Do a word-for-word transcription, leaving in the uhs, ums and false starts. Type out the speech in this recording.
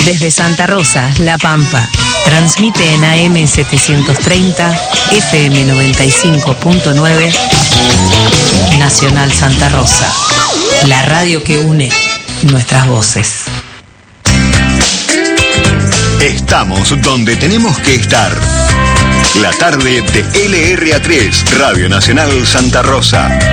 Desde Santa Rosa, La Pampa, transmite en A M setecientos treinta, F M noventa y cinco punto nueve, Nacional Santa Rosa, la radio que une nuestras voces. Estamos donde tenemos que estar. La tarde de L R A tres, Radio Nacional Santa Rosa.